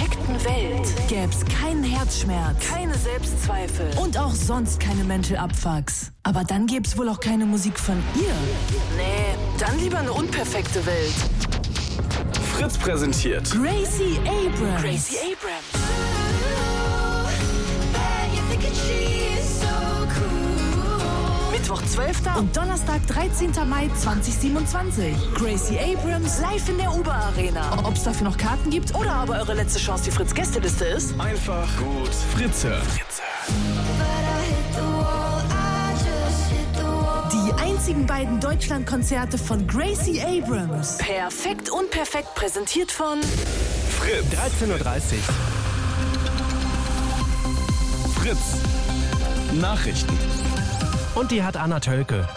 perfekten Welt gäb's keinen Herzschmerz, keine Selbstzweifel und auch sonst keine Mental Abfucks. Aber dann gäb's wohl auch keine Musik von ihr. Nee, dann lieber eine unperfekte Welt. Fritz präsentiert Gracie Abrams. Gracie Abrams. Mittwoch 12. und Donnerstag 13. Mai 2027. Gracie Abrams live in der Uber Arena. Ob es dafür noch Karten gibt oder aber eure letzte Chance die Fritz-Gästeliste ist? einfach gut Fritz hören. Die einzigen beiden Deutschlandkonzerte von Gracie Abrams. Perfekt unperfekt präsentiert von Fritz. 13:30 Uhr. Fritz. Nachrichten. Und die hat Anna Tölke.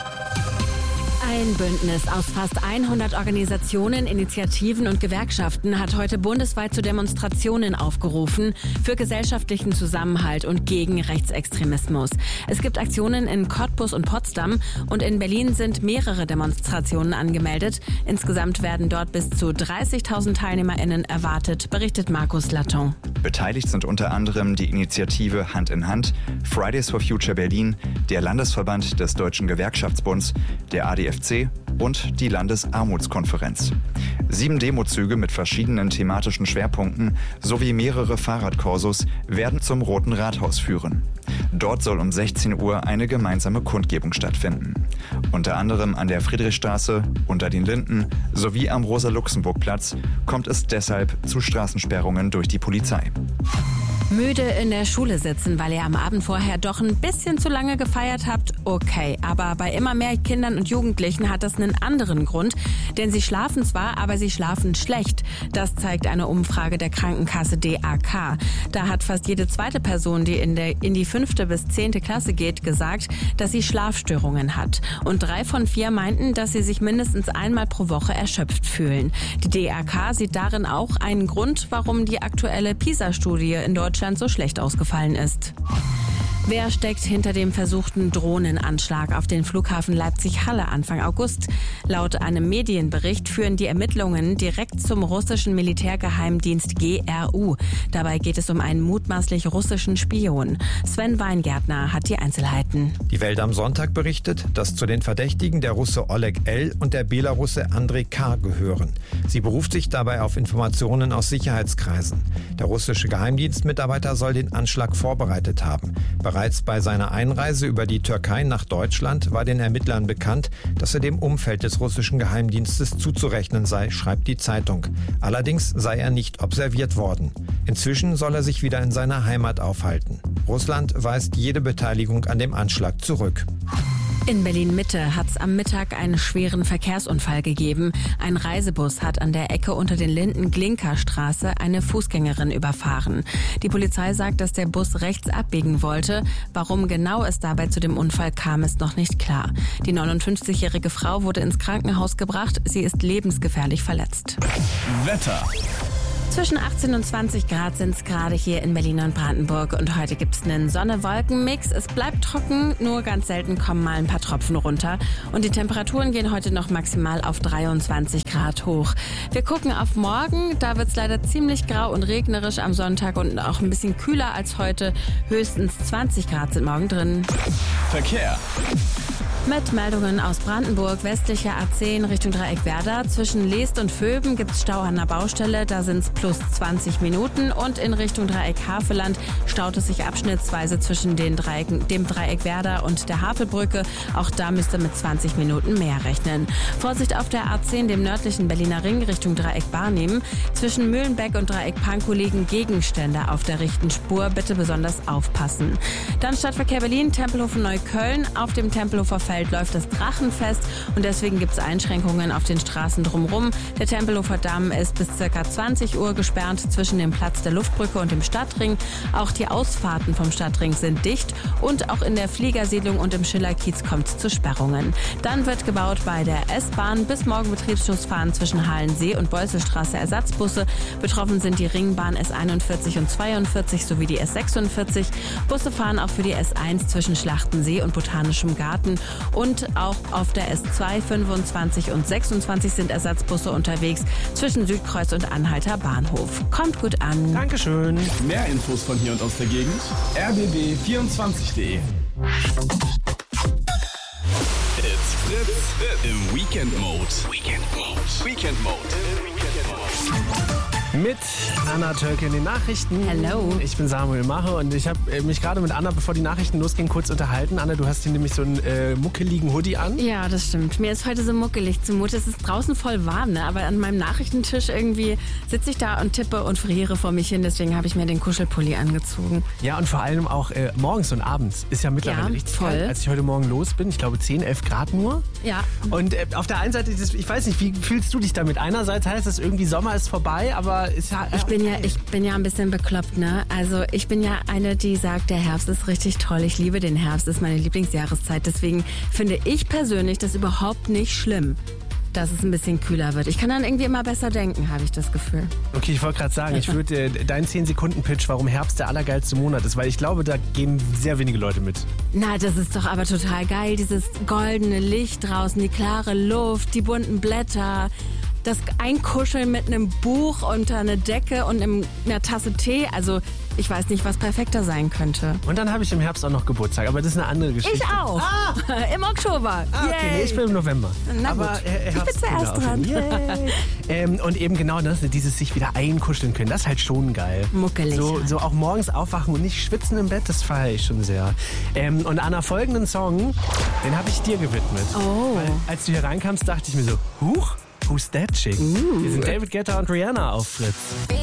Ein Bündnis aus fast 100 Organisationen, Initiativen und Gewerkschaften hat heute bundesweit zu Demonstrationen aufgerufen für gesellschaftlichen Zusammenhalt und gegen Rechtsextremismus. Es gibt Aktionen in Cottbus und Potsdam und in Berlin sind mehrere Demonstrationen angemeldet. Insgesamt werden dort bis zu 30.000 TeilnehmerInnen erwartet, berichtet Markus Latton. Beteiligt sind unter anderem die Initiative Hand in Hand, Fridays for Future Berlin, der Landesverband des Deutschen Gewerkschaftsbunds, der ADFC und die Landesarmutskonferenz. 7 Demozüge mit verschiedenen thematischen Schwerpunkten sowie mehrere Fahrradkorsos werden zum Roten Rathaus führen. Dort soll um 16 Uhr eine gemeinsame Kundgebung stattfinden. Unter anderem an der Friedrichstraße, unter den Linden sowie am Rosa-Luxemburg-Platz kommt es deshalb zu Straßensperrungen durch die Polizei. Müde in der Schule sitzen, weil ihr am Abend vorher doch ein bisschen zu lange gefeiert habt? Okay, aber bei immer mehr Kindern und Jugendlichen hat das einen anderen Grund. Denn sie schlafen zwar, aber sie schlafen schlecht. Das zeigt eine Umfrage der Krankenkasse DAK. Da hat fast jede zweite Person, die in die 5. bis 10. Klasse geht, gesagt, dass sie Schlafstörungen hat. Und 3 von 4 meinten, dass sie sich mindestens einmal pro Woche erschöpft fühlen. Die DAK sieht darin auch einen Grund, warum die aktuelle PISA-Studie in Deutschland so schlecht ausgefallen ist. Wer steckt hinter dem versuchten Drohnenanschlag auf den Flughafen Leipzig-Halle Anfang August? Laut einem Medienbericht führen die Ermittlungen direkt zum russischen Militärgeheimdienst GRU. Dabei geht es um einen mutmaßlich russischen Spion. Sven Weingärtner hat die Einzelheiten. Die Welt am Sonntag berichtet, dass zu den Verdächtigen der Russe Oleg L. und der Belarusse Andrei K. gehören. Sie beruft sich dabei auf Informationen aus Sicherheitskreisen. Der russische Geheimdienstmitarbeiter soll den Anschlag vorbereitet haben. Bereits bei seiner Einreise über die Türkei nach Deutschland war den Ermittlern bekannt, dass er dem Umfeld des russischen Geheimdienstes zuzurechnen sei, schreibt die Zeitung. Allerdings sei er nicht observiert worden. Inzwischen soll er sich wieder in seiner Heimat aufhalten. Russland weist jede Beteiligung an dem Anschlag zurück. In Berlin-Mitte hat es am Mittag einen schweren Verkehrsunfall gegeben. Ein Reisebus hat an der Ecke unter den Linden Glinkerstraße eine Fußgängerin überfahren. Die Polizei sagt, dass der Bus rechts abbiegen wollte. Warum genau es dabei zu dem Unfall kam, ist noch nicht klar. Die 59-jährige Frau wurde ins Krankenhaus gebracht. Sie ist lebensgefährlich verletzt. Wetter. Zwischen 18 und 20 Grad sind es gerade hier in Berlin und Brandenburg. Und heute gibt es einen Sonne-Wolken-Mix. Es bleibt trocken, nur ganz selten kommen mal ein paar Tropfen runter. Und die Temperaturen gehen heute noch maximal auf 23 Grad hoch. Wir gucken auf morgen. Da wird es leider ziemlich grau und regnerisch am Sonntag und auch ein bisschen kühler als heute. Höchstens 20 Grad sind morgen drin. Verkehr. Mit Meldungen aus Brandenburg, westlicher A10 Richtung Dreieck Werder. Zwischen Leest und Vöben gibt es Stau an der Baustelle, da sind es plus 20 Minuten. Und in Richtung Dreieck Havelland staut es sich abschnittsweise zwischen dem Dreieck Werder und der Havelbrücke. Auch da müsst ihr mit 20 Minuten mehr rechnen. Vorsicht auf der A10, dem nördlichen Berliner Ring Richtung Dreieck Barnim. Zwischen Mühlenbeck und Dreieck Pankow liegen Gegenstände auf der rechten Spur. Bitte besonders aufpassen. Dann Stadtverkehr Berlin, Tempelhof Neukölln. Auf dem Tempelhofer Feld läuft das Drachenfest und deswegen gibt es Einschränkungen auf den Straßen drumherum. Der Tempelhofer Damm ist bis ca. 20 Uhr gesperrt zwischen dem Platz der Luftbrücke und dem Stadtring. Auch die Ausfahrten vom Stadtring sind dicht und auch in der Fliegersiedlung und im Schillerkiez kommt es zu Sperrungen. Dann wird gebaut bei der S-Bahn. Bis morgen Betriebsschluss fahren zwischen Halensee und Beusselstraße Ersatzbusse. Betroffen sind die Ringbahn S41 und 42 sowie die S46. Busse fahren auch für die S1 zwischen Schlachtensee und Botanischem Garten. Und auch auf der S2, 25 und 26 sind Ersatzbusse unterwegs zwischen Südkreuz und Anhalter Bahnhof. Kommt gut an. Dankeschön. Mehr Infos von hier und aus der Gegend rbb24.de. It's Fritz im Weekend Mode. Weekend Mode. Mit Anna Tölke in den Nachrichten. Hello. Ich bin Samuel Mache und ich habe mich gerade mit Anna, bevor die Nachrichten losgingen, kurz unterhalten. Anna, du hast hier nämlich so einen muckeligen Hoodie an. Ja, das stimmt. Mir ist heute so muckelig zumute. Es ist draußen voll warm, ne? Aber an meinem Nachrichtentisch irgendwie sitze ich da und tippe und friere vor mich hin. Deswegen habe ich mir den Kuschelpulli angezogen. Ja, und vor allem auch morgens und abends. Ist ja mittlerweile richtig voll. kalt. Als ich heute Morgen los bin, ich glaube 10, 11 Grad nur. Ja. Und auf der einen Seite, ich weiß nicht, wie fühlst du dich damit? Einerseits heißt es irgendwie, Sommer ist vorbei, aber ist ja... Ich bin ja ein bisschen bekloppt, ne? Also ich bin ja eine, die sagt, der Herbst ist richtig toll. Ich liebe den Herbst, ist meine Lieblingsjahreszeit. Deswegen finde ich persönlich das überhaupt nicht schlimm, dass es ein bisschen kühler wird. Ich kann dann irgendwie immer besser denken, habe ich das Gefühl. Okay, ich wollte gerade sagen, ich würde deinen 10-Sekunden-Pitch, warum Herbst der allergeilste Monat ist, weil ich glaube, da gehen sehr wenige Leute mit. Na, das ist doch aber total geil. Dieses goldene Licht draußen, die klare Luft, die bunten Blätter, das Einkuscheln mit einem Buch unter eine Decke und einer Tasse Tee. Also ich weiß nicht, was perfekter sein könnte. Und dann habe ich im Herbst auch noch Geburtstag, aber das ist eine andere Geschichte. Ich auch. Im Oktober. Okay, nee, ich bin im November. Na gut. Aber, ich bin zuerst dran. Und eben genau das, dieses sich wieder einkuscheln können, das ist halt schon geil. Muckelig. So auch morgens aufwachen und nicht schwitzen im Bett, das feiere ich schon sehr. Und Anna, folgenden Song, den habe ich dir gewidmet. Oh. Weil, als du hier reinkamst, dachte ich mir so, huch, who's that chick? Hier sind David Guetta und Rihanna auf Fritz.